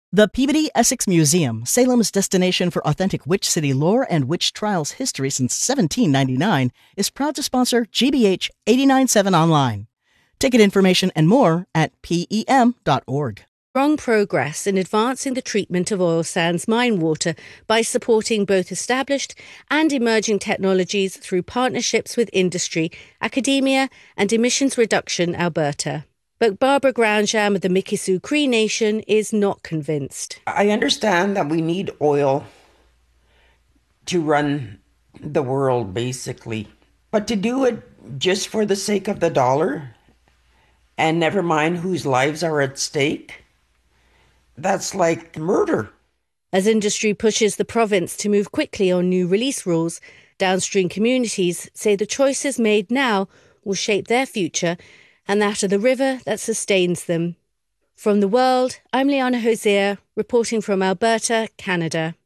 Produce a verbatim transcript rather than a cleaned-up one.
The Peabody Essex Museum, Salem's destination for authentic Witch City lore and witch trials history since seventeen ninety-nine, is proud to sponsor G B H eight nine seven Online. Ticket information and more at P E M dot org. Strong progress in advancing the treatment of oil sands mine water by supporting both established and emerging technologies through partnerships with industry, academia and Emissions Reduction Alberta. But Barbara Groundjam of the Mikisew Cree Nation is not convinced. I understand that we need oil to run the world, basically. But to do it just for the sake of the dollar, and never mind whose lives are at stake, that's like murder. As industry pushes the province to move quickly on new release rules, downstream communities say the choices made now will shape their future and that of the river that sustains them. From The World, I'm Liana Hosea, reporting from Alberta, Canada.